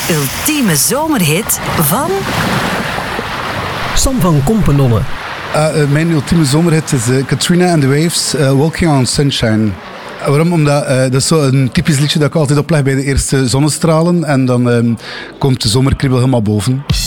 ultieme zomerhit van Sam van Kompenonne. Mijn ultieme zomerhit is Katrina and the Waves, Walking on Sunshine. Waarom? Omdat dat is zo een typisch liedje dat ik altijd opleg bij de eerste zonnestralen en dan komt de zomerkriebel helemaal boven.